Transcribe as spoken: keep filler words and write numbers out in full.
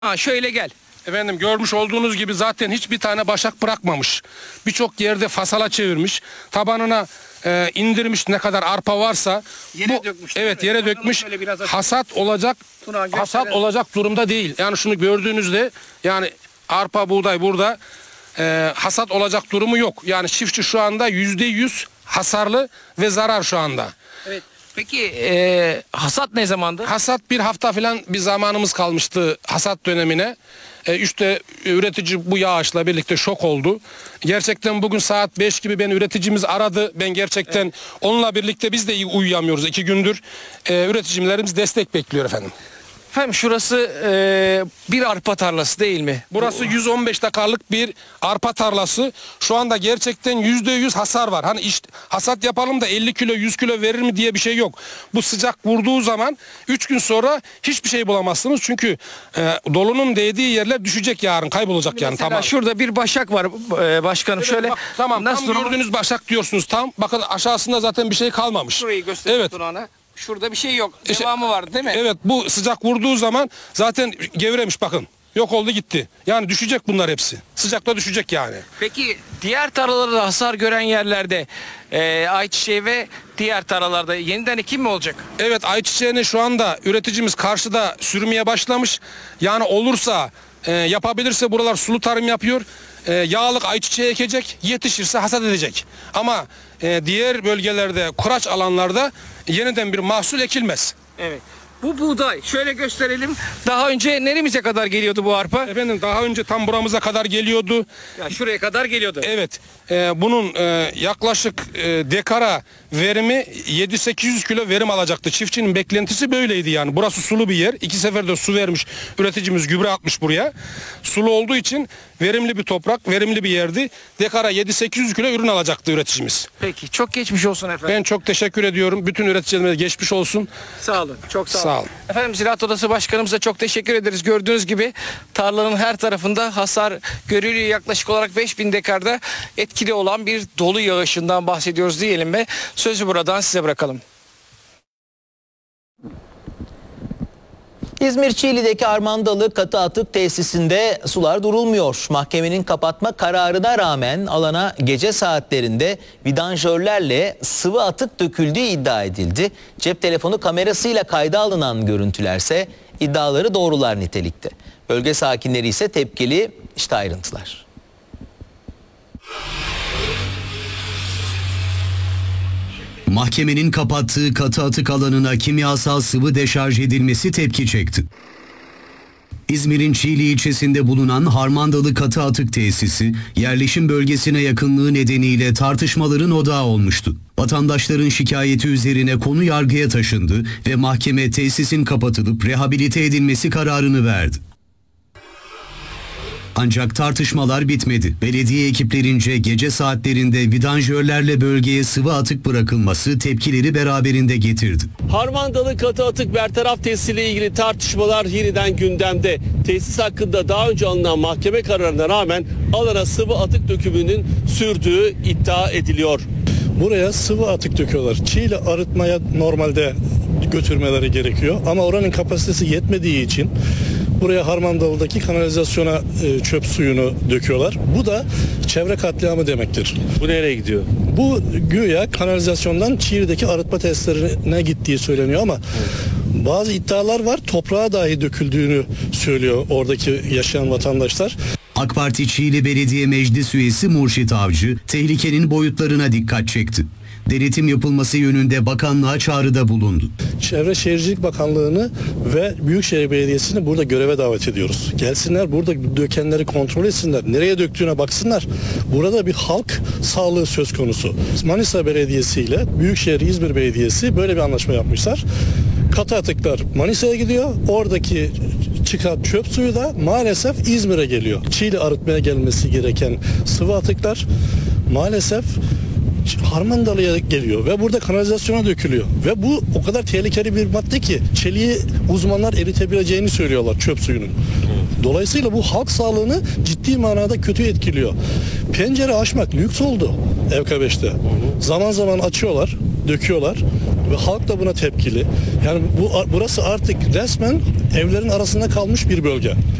Ha şöyle gel. Efendim görmüş olduğunuz gibi zaten hiçbir tane başak bırakmamış. Birçok yerde fasala çevirmiş. Tabanına e, indirmiş ne kadar arpa varsa. Yere bu, dökmüş. Evet yere Bakalım dökmüş. şöyle biraz açalım. Hasat olacak. Tuna, gösterelim. Hasat olacak durumda değil. Yani şunu gördüğünüzde yani arpa buğday burada e, hasat olacak durumu yok. Yani çiftçi şu anda yüzde yüz hasarlı ve zarar şu anda. Evet. Peki e, hasat ne zamandı? Hasat bir hafta falan bir zamanımız kalmıştı hasat dönemine. E, işte üretici bu yağışla birlikte şok oldu. Gerçekten bugün saat beş gibi ben üreticimiz aradı. Ben gerçekten evet. Onunla birlikte biz de iyi uyuyamıyoruz iki gündür. E, üreticilerimiz destek bekliyor efendim. Efendim şurası e, bir arpa tarlası değil mi? Burası yüz on beş dakarlık bir arpa tarlası. Şu anda gerçekten yüzde yüz hasar var. Hani iş, hasat yapalım da elli kilo yüz kilo verir mi diye bir şey yok. Bu sıcak vurduğu zaman üç gün sonra hiçbir şey bulamazsınız. Çünkü e, dolunun değdiği yerler düşecek yarın, kaybolacak Şimdi yani. Tamam. Şurada bir başak var e, başkanım. Evet, şöyle. bak, tamam Nasıl tam durum? gördüğünüz başak diyorsunuz tam. Bakın aşağısında zaten bir şey kalmamış. Şurayı göstereyim Evet. Tuna'na. Şurada bir şey yok. İşte- Devamı var değil mi? Evet bu sıcak vurduğu zaman zaten gevremiş bakın. Yok oldu gitti. Yani düşecek bunlar hepsi. Sıcakta düşecek yani. Peki diğer tarlalarda hasar gören yerlerde e, ayçiçeği ve diğer tarlalarda yeniden ekim mi olacak? Evet ayçiçeğini şu anda üreticimiz karşıda sürmeye başlamış. Yani olursa e, yapabilirse buralar sulu tarım yapıyor. E, yağlık ayçiçeği ekecek, yetişirse hasat edecek. Ama e, diğer bölgelerde kuraç alanlarda yeniden bir mahsul ekilmez. Evet. Bu buğday şöyle gösterelim. Daha önce neremize kadar geliyordu bu arpa? Efendim daha önce tam buramıza kadar geliyordu. Ya şuraya kadar geliyordu. Evet e, bunun e, yaklaşık e, dekara verimi yedi sekiz yüz kilo verim alacaktı. Çiftçinin beklentisi böyleydi yani. Burası sulu bir yer. İki seferde su vermiş. Üreticimiz gübre atmış buraya. Sulu olduğu için verimli bir toprak, verimli bir yerdi. Dekara yedi sekiz yüz kilo ürün alacaktı üreticimiz. Peki çok geçmiş olsun efendim. Ben çok teşekkür ediyorum. Bütün üreticilerime geçmiş olsun. Sağ olun. Çok sağ olun. Sağ olun. Efendim Ziraat Odası Başkanımıza çok teşekkür ederiz. Gördüğünüz gibi tarlanın her tarafında hasar görülüyor. Yaklaşık olarak beş bin dekarda etkili olan bir dolu yağışından bahsediyoruz diyelim ve sözü buradan size bırakalım. İzmir Çiğli'deki Armandalı katı atık tesisinde sular durulmuyor. Mahkemenin kapatma kararına rağmen alana gece saatlerinde vidanjörlerle sıvı atık döküldüğü iddia edildi. Cep telefonu kamerasıyla kayda alınan görüntülerse iddiaları doğrular nitelikte. Bölge sakinleri ise tepkili. İşte ayrıntılar. Mahkemenin kapattığı katı atık alanına kimyasal sıvı deşarj edilmesi tepki çekti. İzmir'in Çiğli ilçesinde bulunan Harmandalı Katı Atık Tesisi, yerleşim bölgesine yakınlığı nedeniyle tartışmaların odağı olmuştu. Vatandaşların şikayeti üzerine konu yargıya taşındı ve mahkeme tesisin kapatılıp rehabilite edilmesi kararını verdi. Ancak tartışmalar bitmedi. Belediye ekiplerince gece saatlerinde vidanjörlerle bölgeye sıvı atık bırakılması tepkileri beraberinde getirdi. Harmandalı katı atık bertaraf tesisiyle ilgili tartışmalar yeniden gündemde. Tesis hakkında daha önce alınan mahkeme kararına rağmen alana sıvı atık dökümünün sürdüğü iddia ediliyor. Buraya sıvı atık döküyorlar. Çiğli arıtmaya normalde götürmeleri gerekiyor ama oranın kapasitesi yetmediği için buraya Harmandalı'daki kanalizasyona e, çöp suyunu döküyorlar. Bu da çevre katliamı demektir. Bu nereye gidiyor? Bu güya kanalizasyondan Çiğli'deki arıtma tesislerine gittiği söyleniyor ama evet. Bazı iddialar var. Toprağa dahi döküldüğünü söylüyor oradaki yaşayan vatandaşlar. AK Parti Çiğli Belediye Meclis Üyesi Murşit Avcı tehlikenin boyutlarına dikkat çekti. Denetim yapılması yönünde bakanlığa çağrıda bulundu. Çevre Şehircilik Bakanlığı'nı ve Büyükşehir Belediyesi'ni burada göreve davet ediyoruz. Gelsinler burada dökenleri kontrol etsinler. Nereye döktüğüne baksınlar. Burada bir halk sağlığı söz konusu. Manisa Belediyesi ile Büyükşehir İzmir Belediyesi böyle bir anlaşma yapmışlar. Katı atıklar Manisa'ya gidiyor. Oradaki çıkan çöp suyu da maalesef İzmir'e geliyor. Çiğli arıtmaya gelmesi gereken sıvı atıklar maalesef Harmandalı'ya geliyor ve burada kanalizasyona dökülüyor. Ve bu o kadar tehlikeli bir madde ki çeliği uzmanlar eritebileceğini söylüyorlar çöp suyunun. Dolayısıyla bu halk sağlığını ciddi manada kötü etkiliyor. Pencere açmak lüks oldu E V K beşte. Zaman zaman açıyorlar, döküyorlar ve halk da buna tepkili. Yani bu burası artık resmen evlerin arasında kalmış bir bölge.